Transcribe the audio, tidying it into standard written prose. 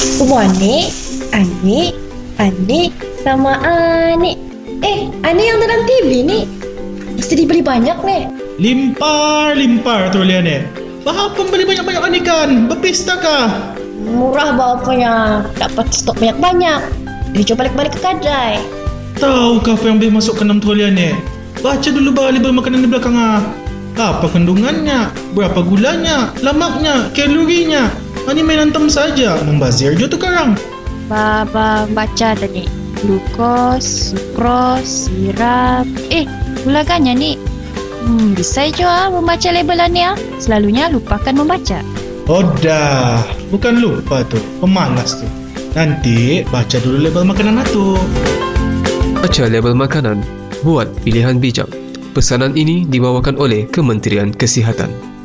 Semua Anik sama Anik. Anik yang dalam TV ni mesti dibeli banyak ni. Limpar trolian ni. Apa beli banyak-banyak ni kan? Berpesta kah? Murah bapaknya, dapat stok banyak-banyak. Dia coba balik ke kedai. Tahukah apa yang boleh masuk ke dalam trolian ni? Baca dulu label makanan di belakang Apa kandungannya, berapa gulanya, lemaknya, kalorinya. Ini main hantam saja, membazir je tu sekarang. Baba baca tadi. Glukos, sukros, sirap. Gulakannya ni. Bisa je membaca labelan ni Selalunya lupakan membaca. Oh dah, bukan lupa tu, pemalas tu. Nanti baca dulu label makanan tu. Baca label makanan, buat pilihan bijak. Pesanan ini dibawakan oleh Kementerian Kesihatan.